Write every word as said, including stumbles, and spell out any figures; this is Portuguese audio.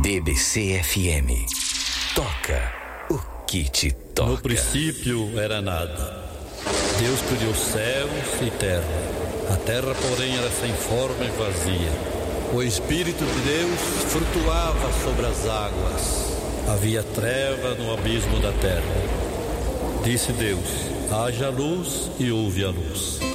B B C F M. Toca o que te toca. No princípio era nada. Deus criou céus e terra. A terra, porém, era sem forma e vazia. O Espírito de Deus flutuava sobre as águas. Havia treva no abismo da terra. Disse Deus: haja luz, e houve a luz.